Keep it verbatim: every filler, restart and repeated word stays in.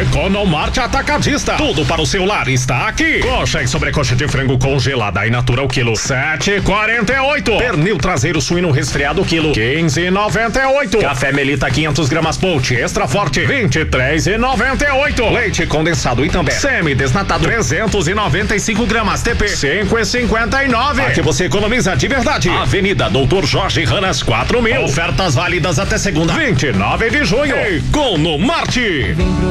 Economarte Atacadista. Tudo para o seu lar está aqui. Coxa e sobrecoxa de frango congelada e natura o quilo, sete e quarenta e oito. Pernil traseiro suíno resfriado quilo, quinze e noventa e oito. Café Melita quinhentos gramas Polt extra forte, vinte e três e noventa e oito. Leite condensado Itambé semi desnatado, trezentos e noventa e cinco gramas T P, cinco e cinquenta e nove. Aqui você economiza de verdade. Avenida Doutor Jorge Ranas quatro mil. Ofertas válidas até segunda, vinte e nove de junho. Economarte.